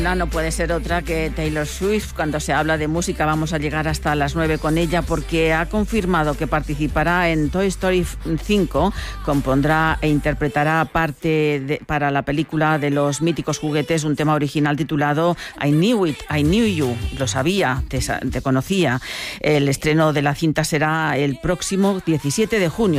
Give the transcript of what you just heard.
No puede ser otra que Taylor Swift. Cuando se habla de música vamos a llegar hasta las 9 con ella, porque ha confirmado que participará en Toy Story 5, compondrá e interpretará para la película de los míticos juguetes un tema original titulado I Knew It, I Knew You, lo sabía, te conocía. El estreno de la cinta será el próximo 17 de junio.